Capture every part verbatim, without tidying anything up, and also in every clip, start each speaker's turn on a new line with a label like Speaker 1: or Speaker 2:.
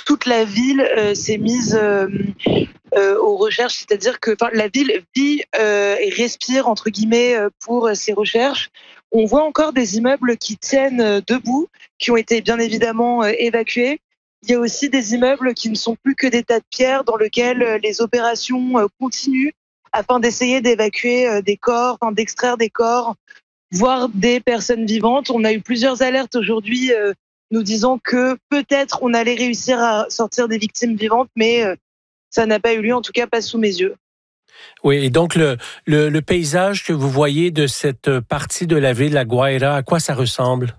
Speaker 1: toute la ville euh, s'est mise euh, euh, aux recherches, c'est-à-dire que la ville vit euh, et respire entre guillemets pour ses recherches. On voit encore des immeubles qui tiennent debout, qui ont été bien évidemment euh, évacués. Il y a aussi des immeubles qui ne sont plus que des tas de pierres dans lesquels les opérations continuent afin d'essayer d'évacuer des corps, enfin d'extraire des corps, voire des personnes vivantes. On a eu plusieurs alertes aujourd'hui euh, nous disant que peut-être on allait réussir à sortir des victimes vivantes, mais euh, ça n'a pas eu lieu, en tout cas pas sous mes yeux.
Speaker 2: Oui, et donc le, le, le paysage que vous voyez de cette partie de la ville, la Guaira, à quoi ça ressemble?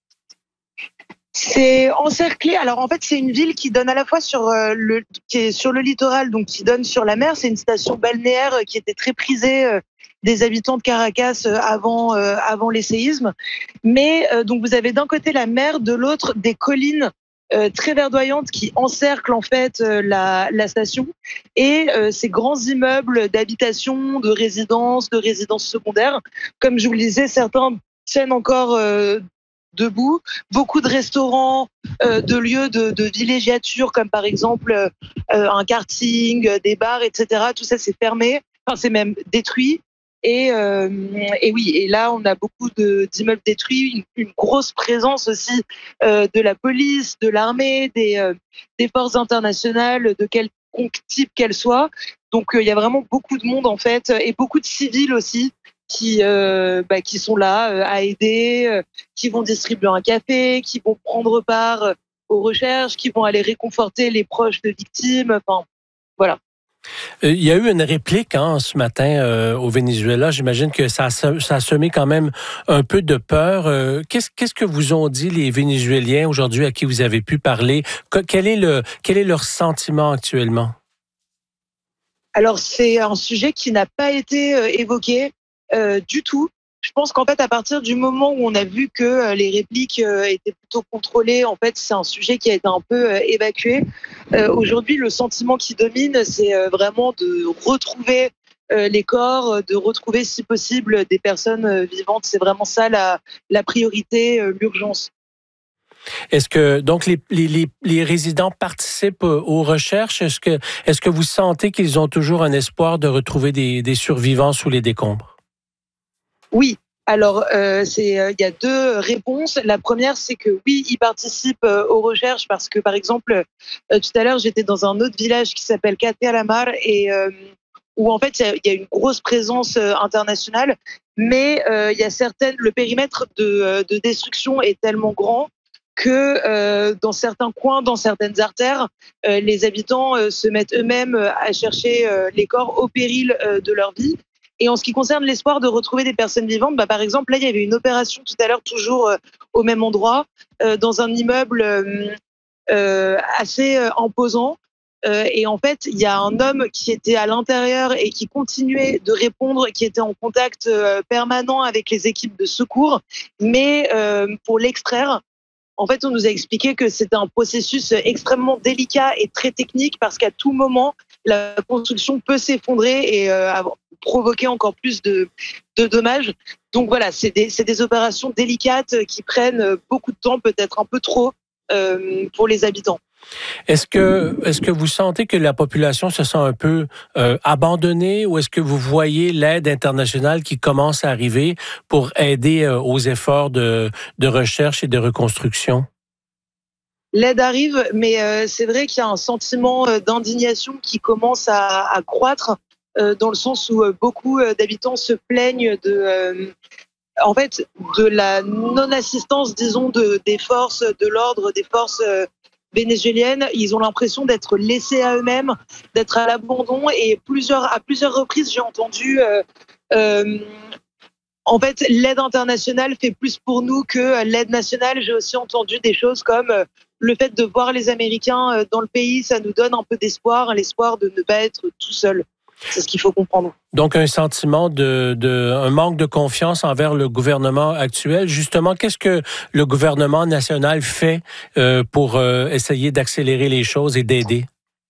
Speaker 1: C'est encerclé. Alors en fait, c'est une ville qui donne à la fois sur euh, le qui est sur le littoral, donc qui donne sur la mer. C'est une station balnéaire qui était très prisée euh, des habitants de Caracas euh, avant euh, avant les séismes. Mais euh, donc vous avez d'un côté la mer, de l'autre des collines euh, très verdoyantes qui encerclent en fait euh, la la station et euh, ces grands immeubles d'habitation, de résidences, de résidences secondaires. Comme je vous le disais, certains tiennent encore euh, debout, beaucoup de restaurants, euh, de lieux de, de villégiature comme par exemple euh, un karting, euh, des bars, et cetera. Tout ça c'est fermé, enfin c'est même détruit. Et, euh, et oui, et là on a beaucoup de, d'immeubles détruits, une, une grosse présence aussi euh, de la police, de l'armée, des, euh, des forces internationales, de quelconque type qu'elles soient. Donc euh, il y a vraiment beaucoup de monde en fait, et beaucoup de civils aussi qui euh, bah, qui sont là euh, à aider, euh, qui vont distribuer un café, qui vont prendre part euh, aux recherches, qui vont aller réconforter les proches de victimes. Enfin, voilà.
Speaker 2: Il y a eu une réplique hein, ce matin euh, au Venezuela. J'imagine que ça a, ça a semé quand même un peu de peur. Euh, qu'est-ce, qu'est-ce que vous ont dit les Vénézuéliens aujourd'hui à qui vous avez pu parler? Quel est, le, quel est leur sentiment actuellement?
Speaker 1: Alors, c'est un sujet qui n'a pas été euh, évoqué euh, du tout. Je pense qu'en fait, à partir du moment où on a vu que euh, les répliques euh, étaient plutôt contrôlées, en fait, c'est un sujet qui a été un peu euh, évacué. Euh, aujourd'hui, le sentiment qui domine, c'est euh, vraiment de retrouver euh, les corps, de retrouver, si possible, des personnes euh, vivantes. C'est vraiment ça la, la priorité, euh, l'urgence.
Speaker 2: Est-ce que donc les, les, les résidents participent aux recherches? Est-ce que, est-ce que vous sentez qu'ils ont toujours un espoir de retrouver des, des survivants sous les décombres?
Speaker 1: Oui. Alors, euh, c'est, euh, il y a deux réponses. La première, c'est que oui, ils participent euh, aux recherches parce que, par exemple, euh, tout à l'heure, j'étais dans un autre village qui s'appelle Cate-Alamar et euh, où en fait, il y a, il y a une grosse présence euh, internationale, mais euh, il y a certaines, le périmètre de, de destruction est tellement grand que euh, dans certains coins, dans certaines artères, euh, les habitants euh, se mettent eux-mêmes à chercher euh, les corps au péril euh, de leur vie. Et en ce qui concerne l'espoir de retrouver des personnes vivantes, bah, par exemple, là, il y avait une opération tout à l'heure, toujours euh, au même endroit, euh, dans un immeuble euh, euh, assez euh, imposant. Euh, et en fait, il y a un homme qui était à l'intérieur et qui continuait de répondre, qui était en contact euh, permanent avec les équipes de secours. Mais euh, pour l'extraire, en fait, on nous a expliqué que c'était un processus extrêmement délicat et très technique parce qu'à tout moment, la construction peut s'effondrer et euh, provoquer encore plus de, de dommages. Donc voilà, c'est des, c'est des opérations délicates qui prennent beaucoup de temps, peut-être un peu trop, euh, pour les habitants.
Speaker 2: Est-ce que, est-ce que vous sentez que la population se sent un peu euh, abandonnée ou est-ce que vous voyez l'aide internationale qui commence à arriver pour aider euh, aux efforts de, de recherche et de reconstruction?
Speaker 1: L'aide arrive, mais euh, c'est vrai qu'il y a un sentiment euh, d'indignation qui commence à, à croître euh, dans le sens où euh, beaucoup euh, d'habitants se plaignent de, euh, en fait, de la non-assistance, disons, de, des forces de l'ordre, des forces euh, vénézuéliennes. Ils ont l'impression d'être laissés à eux-mêmes, d'être à l'abandon. Et plusieurs, à plusieurs reprises, j'ai entendu, euh, euh, en fait, l'aide internationale fait plus pour nous que l'aide nationale. J'ai aussi entendu des choses comme euh, le fait de voir les Américains euh, dans le pays, ça nous donne un peu d'espoir, l'espoir de ne pas être tout seul. C'est ce qu'il faut comprendre.
Speaker 2: Donc, un sentiment de, de, un manque de confiance envers le gouvernement actuel. Justement, qu'est-ce que le gouvernement national fait euh, pour euh, essayer d'accélérer les choses et d'aider?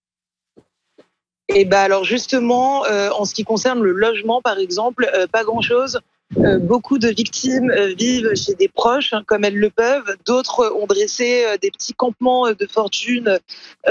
Speaker 1: Et ben alors justement, euh, en ce qui concerne le logement, par exemple, euh, pas grand-chose. Euh, beaucoup de victimes euh, vivent chez des proches, hein, comme elles le peuvent. D'autres ont dressé euh, des petits campements euh, de fortune